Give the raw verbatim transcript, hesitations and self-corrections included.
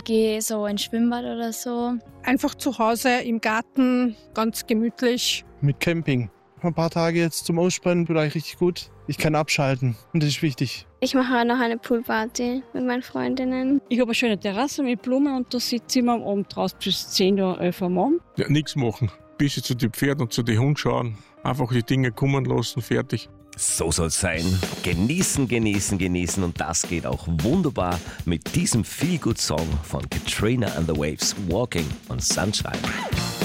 gehe so ins Schwimmbad oder so. Einfach zu Hause im Garten, ganz gemütlich. Mit Camping. Ein paar Tage jetzt zum Ausspannen vielleicht richtig gut. Ich kann abschalten und das ist wichtig. Ich mache auch noch eine Poolparty mit meinen Freundinnen. Ich habe eine schöne Terrasse mit Blumen und da sitze ich immer am Abend draußen bis zehn oder elf Uhr morgens. Ja, nichts machen. Ein bisschen zu den Pferden und zu den Hunden schauen. Einfach die Dinge kommen lassen, fertig. So soll's sein. Genießen, genießen, genießen und das geht auch wunderbar mit diesem Feel-Good-Song von Katrina and the Waves, Walking on Sunshine.